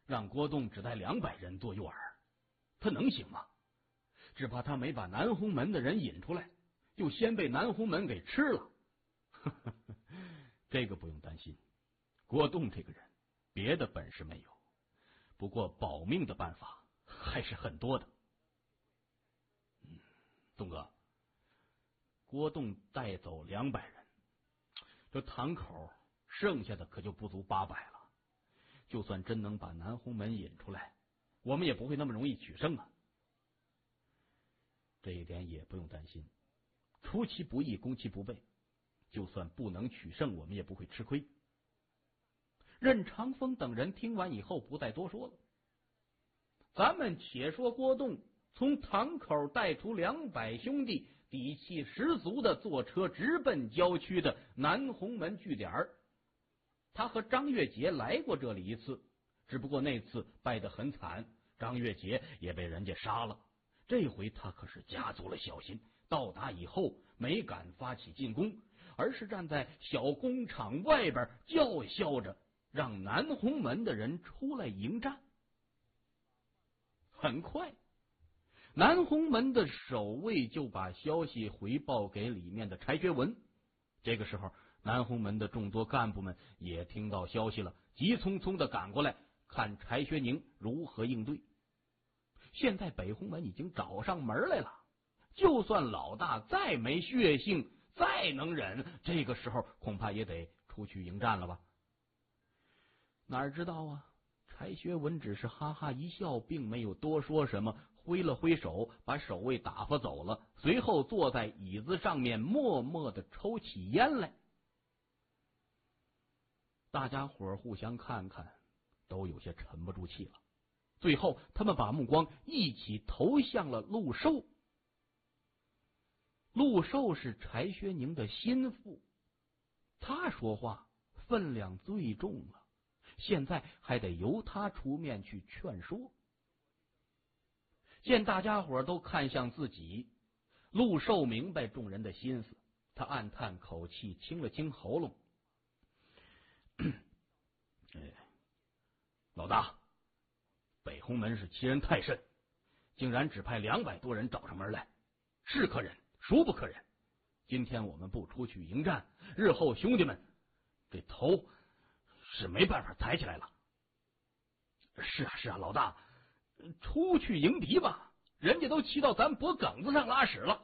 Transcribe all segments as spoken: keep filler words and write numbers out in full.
让郭栋只带两百人做诱饵，他能行吗？只怕他没把南红门的人引出来，就先被南红门给吃了。这个不用担心，郭栋这个人别的本事没有，不过保命的办法还是很多的。嗯，东哥，郭栋带走两百人，这堂口剩下的可就不足八百了。就算真能把南红门引出来，我们也不会那么容易取胜啊。这一点也不用担心，出其不意，攻其不备，就算不能取胜，我们也不会吃亏。任长风等人听完以后不再多说了。咱们且说郭栋从堂口带出两百兄弟，底气十足的坐车直奔郊区的南红门据点。他和张月杰来过这里一次，只不过那次败得很惨，张月杰也被人家杀了。这回他可是加足了小心，到达以后没敢发起进攻，而是站在小工厂外边叫嚣着，让南红门的人出来迎战。很快，南红门的守卫就把消息回报给里面的柴学文。这个时候，南红门的众多干部们也听到消息了，急匆匆的赶过来看柴学宁如何应对。现在北红门已经找上门来了，就算老大再没血性，再能忍，这个时候恐怕也得出去迎战了吧？哪知道啊，柴学文只是哈哈一笑，并没有多说什么，挥了挥手把守卫打发走了，随后坐在椅子上面默默的抽起烟来。大家伙互相看看，都有些沉不住气了。最后他们把目光一起投向了陆寿。陆寿是柴学宁的心腹，他说话分量最重了，现在还得由他出面去劝说。见大家伙都看向自己，陆寿明白众人的心思，他暗叹口气，清了清喉咙。哎，老大，北红门是欺人太甚，竟然只派两百多人找上门来，是可忍，孰不可忍。今天我们不出去迎战，日后兄弟们这头是没办法抬起来了。是啊是啊，老大，出去迎敌吧，人家都骑到咱脖梗子上拉屎了。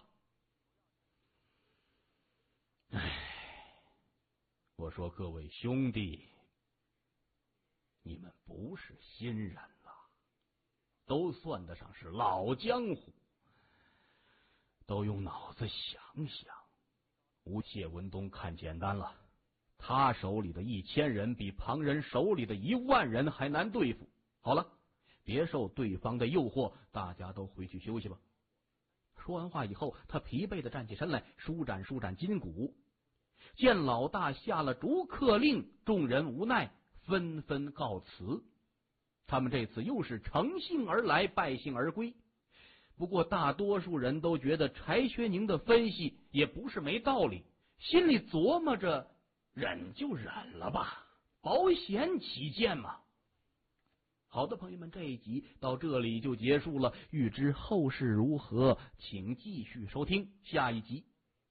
哎，我说各位兄弟，你们不是新人了，都算得上是老江湖，都用脑子想想。吴谢文东看简单了，他手里的一千人比旁人手里的一万人还难对付。好了，别受对方的诱惑，大家都回去休息吧。说完话以后，他疲惫的站起身来，舒展舒展筋骨。见老大下了逐客令，众人无奈，纷纷告辞。他们这次又是乘兴而来，败兴而归。不过大多数人都觉得柴学宁的分析也不是没道理，心里琢磨着忍就忍了吧，保险起见嘛。好的，朋友们，这一集到这里就结束了。欲知后事如何，请继续收听下一集。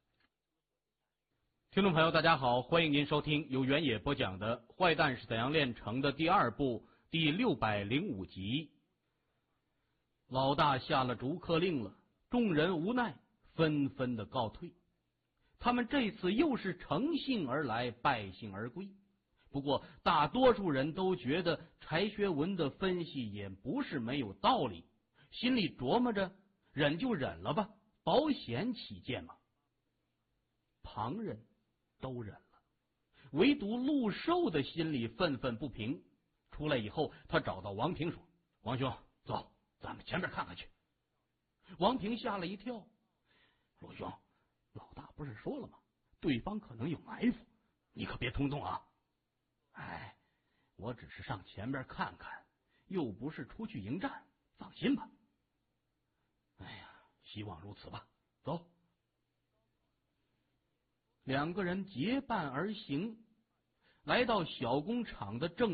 听众朋友大家好，欢迎您收听由原野播讲的《坏蛋是怎样炼成的》第二部第六百零五集。老大下了逐客令了，众人无奈，纷纷的告退。他们这次又是乘兴而来，败兴而归。不过大多数人都觉得柴学文的分析也不是没有道理，心里琢磨着忍就忍了吧，保险起见嘛。旁人都忍了，唯独陆寿的心里愤愤不平。出来以后，他找到王平说：“王兄，走，咱们前面看看去。”王平吓了一跳：“陆兄，老大不是说了吗？对方可能有埋伏，你可别冲动啊。”“哎，我只是上前边看看，又不是出去迎战，放心吧。”“哎呀，希望如此吧，走。”两个人结伴而行，来到小工厂的正